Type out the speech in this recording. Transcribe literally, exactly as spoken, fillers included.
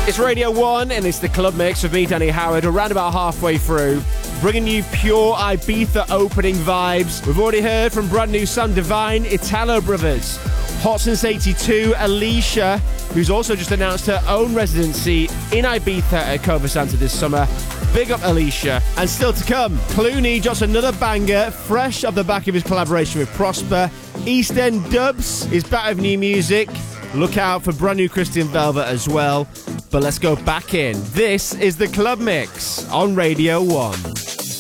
It's Radio one and it's the Club Mix with me, Danny Howard, around about halfway through, bringing you pure Ibiza opening vibes. We've already heard from brand new Sam Divine, Italo Brothers, Hot Since eighty-two, Alicia, who's also just announced her own residency in Ibiza at Cova Santa this summer. Big up Alicia. And still to come, Clooney drops another banger, fresh off the back of his collaboration with Prosper. East End Dubs is back with new music. Look out for brand new Christian Velvet as well. But let's go back in. This is the Club Mix on Radio one.